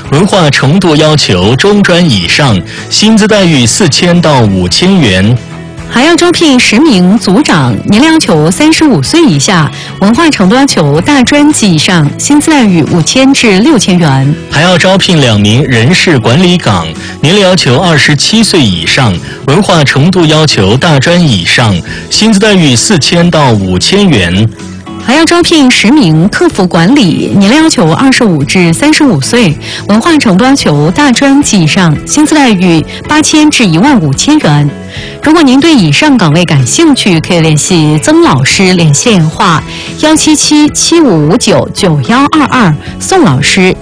文化程度要求中专以上，薪资待遇4000到5000元。 还要招聘10名组长，年龄要求35岁以下，文化程度要求大专及以上，薪资待遇5000至6000元。 还要招聘2名人事管理岗，年龄要求27岁以上，文化程度要求大专以上，薪资待遇4000到5000元。 还要招聘10名客服管理，年龄要求25至35岁，文化程度要求大专及以上，薪资待遇8000至15000元。如果您对以上岗位感兴趣，可以联系曾老师，联系电话17775599122，宋老师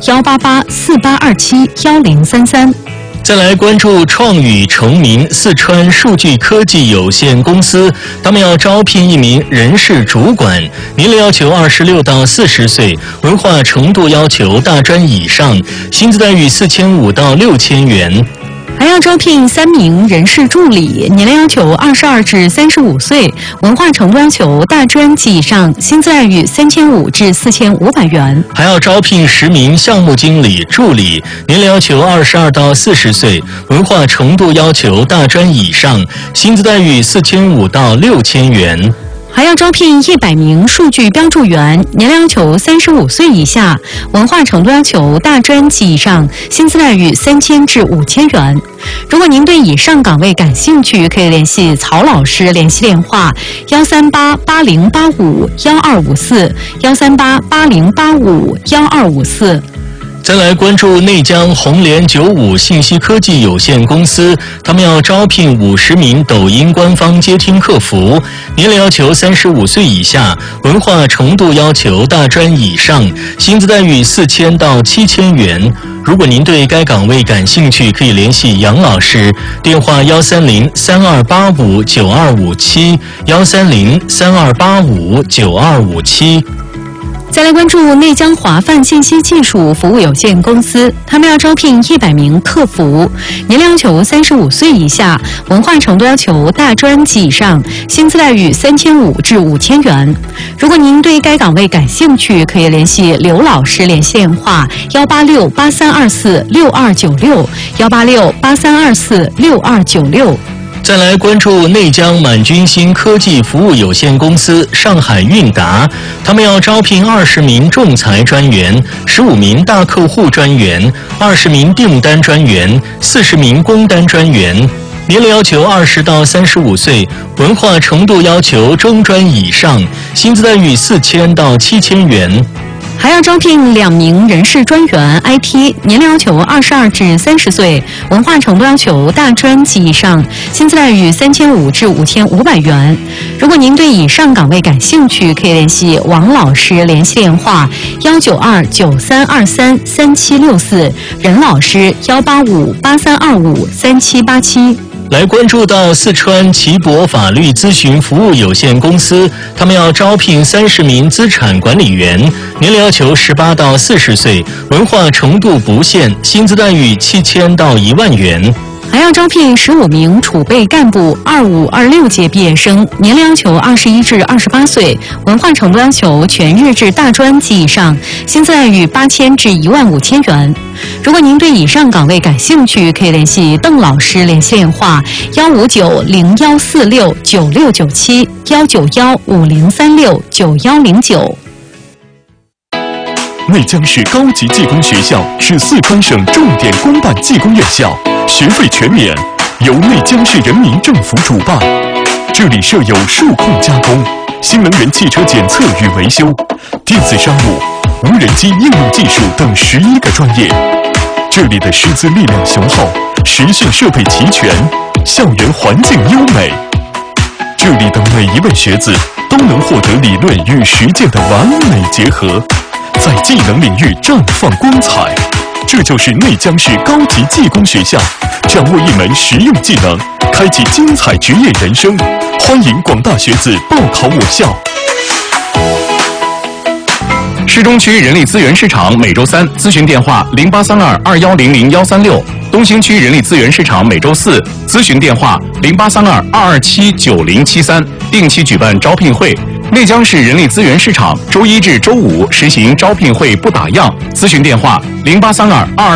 18848271033。 再来关注创宇成名四川数据科技有限公司，他们要招聘1名人事主管，年龄要求26到40岁，文化程度要求大专以上，薪资待遇4500到6000元。 还要招聘3名人事助理，年龄要求22至35岁，文化程度要求大专及以上，薪资待遇3500至4500元。 还要招聘10名项目经理助理，年龄要求22到40岁，文化程度要求大专以上，薪资待遇4500到6000元。 还要招聘100名数据标注员，年龄要求35岁以下，文化程度要求大专及以上，薪资待遇3000至5000元。如果您对以上岗位感兴趣，可以联系曹老师，联系电话13880851254，13880851254。 再来关注内江红联95信息科技有限公司，他们要招聘50名抖音官方接听客服，年龄要求35岁以下，文化程度要求大专以上，薪资待遇4000到7000元。如果您对该岗位感兴趣，可以联系杨老师，电话13032859257，13032859257。 再来关注内江华范信息技术服务有限公司，他们要招聘100名客服，年龄要求35岁以下，文化程度要求大专及以上，薪资待遇3500至5000元。如果您对该岗位感兴趣，可以联系刘老师，联系电话18683246296，18683246296。 再来关注内江满军星科技服务有限公司上海韵达，他们要招聘20名仲裁专员，15名大客户专员，20名订单专员，40名工单专员，年龄要求20到35岁，文化程度要求中专以上，薪资待遇4000到7000元。 还要招聘2名人事专员 IT， 年龄要求22至30岁，文化程度要求大专及以上，薪资待遇3500至5500元。如果您对以上岗位感兴趣，可以联系王老师，联系电话19293233764，任老师18583253787。 来关注到四川奇博法律咨询服务有限公司，他们要招聘30名资产管理员，年龄要求18到40岁，文化程度不限，薪资待遇7000到1万元。 还要招聘15名储备干部25、26届毕业生，年龄要求21至28岁，文化程度要求全日制大专及以上，薪资待遇8000至15000元。如果您对以上岗位感兴趣，可以联系邓老师，联系电话15901469697，19150369109。 内江市高级技工学校是四川省重点公办技工院校，学费全免，由内江市人民政府主办。这里设有数控加工、新能源汽车检测与维修、电子商务、无人机应用技术等11个专业。这里的师资力量雄厚，实训设备齐全，校园环境优美。这里的每一位学子都能获得理论与实践的完美结合，在技能领域绽放光彩。这就是内江市高级技工学校，掌握一门实用技能，开启精彩职业人生。欢迎广大学子报考我校。 市中区人力资源市场每周3咨询电话083221000136，东兴区人力资源市场每周4咨询电话083222790773，定期举办招聘会。内江市人力资源市场周1至周5实行招聘会不打烊，咨询电话083222